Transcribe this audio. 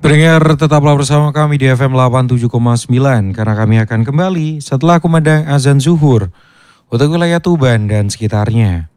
Pendengar tetaplah bersama kami di FM 87,9 karena kami akan kembali setelah kumandang azan zuhur untuk wilayah Tuban dan sekitarnya.